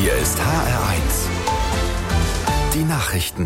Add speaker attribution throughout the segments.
Speaker 1: Hier ist HR1. Die Nachrichten.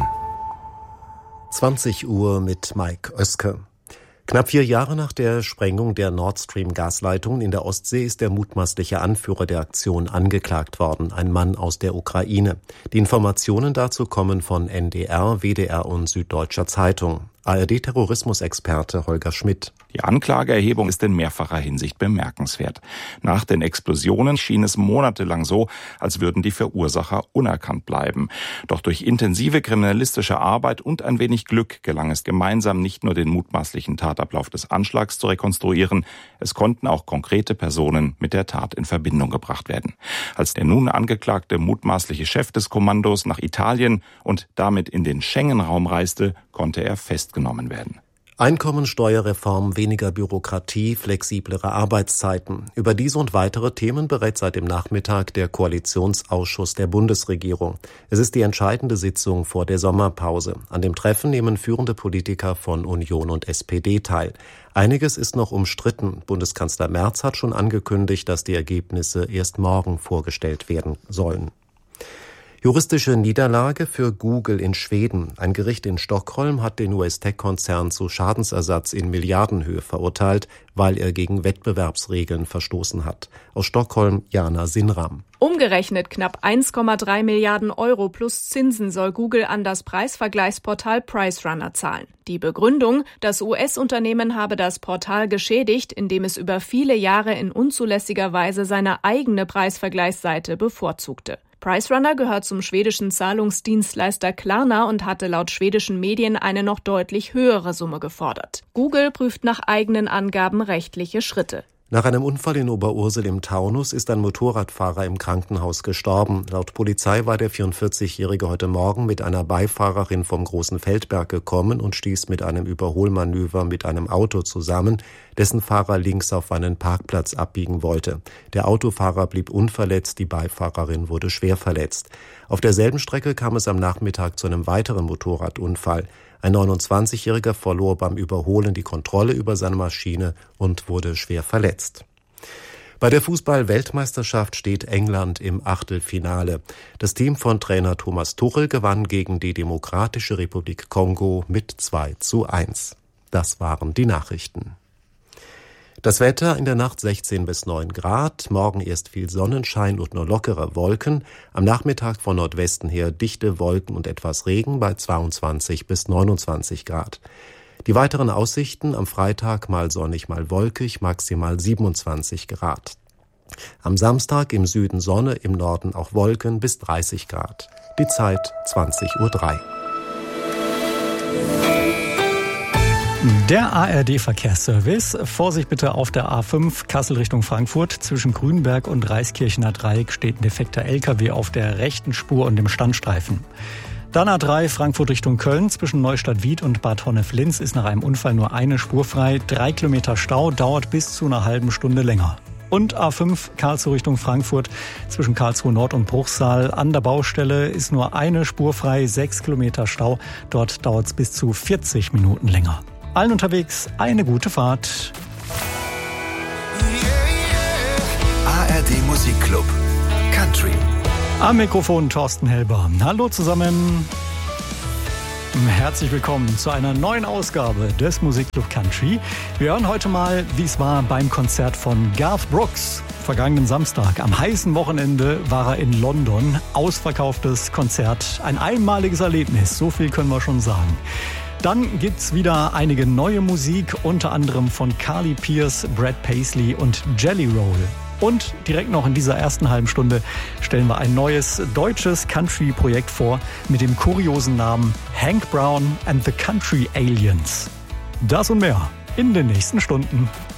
Speaker 2: 20 Uhr mit Mike Oeske. Knapp 4 Jahre nach der Sprengung der Nord Stream Gasleitung in der Ostsee ist der mutmaßliche Anführer der Aktion angeklagt worden, ein Mann aus der Ukraine. Die Informationen dazu kommen von NDR, WDR und Süddeutscher Zeitung. ARD-Terrorismusexperte Holger Schmidt.
Speaker 3: Die Anklageerhebung ist in mehrfacher Hinsicht bemerkenswert. Nach den Explosionen schien es monatelang so, als würden die Verursacher unerkannt bleiben. Doch durch intensive kriminalistische Arbeit und ein wenig Glück gelang es gemeinsam, nicht nur den mutmaßlichen Tatablauf des Anschlags zu rekonstruieren, es konnten auch konkrete Personen mit der Tat in Verbindung gebracht werden. Als der nun angeklagte mutmaßliche Chef des Kommandos nach Italien und damit in den Schengen-Raum reiste, konnte er festgenommen werden.
Speaker 2: Einkommensteuerreform, weniger Bürokratie, flexiblere Arbeitszeiten. Über diese und weitere Themen berät seit dem Nachmittag der Koalitionsausschuss der Bundesregierung. Es ist die entscheidende Sitzung vor der Sommerpause. An dem Treffen nehmen führende Politiker von Union und SPD teil. Einiges ist noch umstritten. Bundeskanzler Merz hat schon angekündigt, dass die Ergebnisse erst morgen vorgestellt werden sollen. Juristische Niederlage für Google in Schweden. Ein Gericht in Stockholm hat den US-Tech-Konzern zu Schadensersatz in Milliardenhöhe verurteilt, weil er gegen Wettbewerbsregeln verstoßen hat. Aus Stockholm Jana Sinram.
Speaker 4: Umgerechnet knapp 1,3 Milliarden Euro plus Zinsen soll Google an das Preisvergleichsportal PriceRunner zahlen. Die Begründung, das US-Unternehmen habe das Portal geschädigt, indem es über viele Jahre in unzulässiger Weise seine eigene Preisvergleichsseite bevorzugte. PriceRunner gehört zum schwedischen Zahlungsdienstleister Klarna und hatte laut schwedischen Medien eine noch deutlich höhere Summe gefordert. Google prüft nach eigenen Angaben rechtliche Schritte.
Speaker 2: Nach einem Unfall in Oberursel im Taunus ist ein Motorradfahrer im Krankenhaus gestorben. Laut Polizei war der 44-Jährige heute Morgen mit einer Beifahrerin vom Großen Feldberg gekommen und stieß mit einem Überholmanöver mit einem Auto zusammen, dessen Fahrer links auf einen Parkplatz abbiegen wollte. Der Autofahrer blieb unverletzt, die Beifahrerin wurde schwer verletzt. Auf derselben Strecke kam es am Nachmittag zu einem weiteren Motorradunfall. Ein 29-Jähriger verlor beim Überholen die Kontrolle über seine Maschine und wurde schwer verletzt. Bei der Fußball-Weltmeisterschaft steht England im Achtelfinale. Das Team von Trainer Thomas Tuchel gewann gegen die Demokratische Republik Kongo mit 2:1. Das waren die Nachrichten. Das Wetter: in der Nacht 16 bis 9 Grad, morgen erst viel Sonnenschein und nur lockere Wolken, am Nachmittag von Nordwesten her dichte Wolken und etwas Regen bei 22 bis 29 Grad. Die weiteren Aussichten: am Freitag mal sonnig, mal wolkig, maximal 27 Grad. Am Samstag im Süden Sonne, im Norden auch Wolken bis 30 Grad. Die Zeit 20:03 Uhr.
Speaker 5: Der ARD-Verkehrsservice. Vorsicht bitte auf der A5 Kassel Richtung Frankfurt. Zwischen Grünberg und Reiskirchener Dreieck steht ein defekter LKW auf der rechten Spur und dem Standstreifen. Dann A3 Frankfurt Richtung Köln. Zwischen Neustadt-Wied und Bad Honnef-Linz ist nach einem Unfall nur eine Spur frei. 3 Kilometer Stau, dauert bis zu einer halben Stunde länger. Und A5 Karlsruhe Richtung Frankfurt. Zwischen Karlsruhe Nord und Bruchsal an der Baustelle ist nur eine Spur frei. 6 Kilometer Stau. Dort dauert es bis zu 40 Minuten länger. Allen unterwegs eine gute Fahrt.
Speaker 1: ARD Musikclub Country.
Speaker 5: Am Mikrofon Thorsten Helber. Hallo zusammen. Herzlich willkommen zu einer neuen Ausgabe des Musikclub Country. Wir hören heute mal, wie es war beim Konzert von Garth Brooks. Vergangenen Samstag, am heißen Wochenende, war er in London. Ausverkauftes Konzert, ein einmaliges Erlebnis, so viel können wir schon sagen. Dann gibt's wieder einige neue Musik, unter anderem von Carly Pearce, Brad Paisley und Jelly Roll. Und direkt noch in dieser ersten halben Stunde stellen wir ein neues deutsches Country-Projekt vor mit dem kuriosen Namen Hank Brown and the Country Aliens. Das und mehr in den nächsten Stunden.